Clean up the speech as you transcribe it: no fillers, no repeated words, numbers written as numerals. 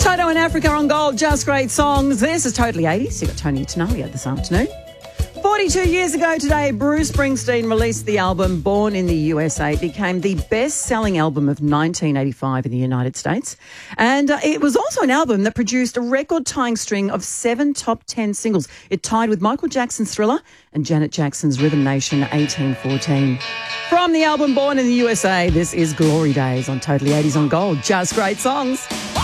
Toto and Africa on Gold, just great songs. This is Totally 80s. You got Tony Tenalia this afternoon. 42 years ago today, Bruce Springsteen released the album Born in the USA. It became the best-selling album of 1985 in the United States. And it was also an album that produced a record-tying string of 7 top 10 singles. It tied with Michael Jackson's Thriller and Janet Jackson's Rhythm Nation 1814. From the album Born in the USA, this is Glory Days on Totally 80s on Gold. Just great songs.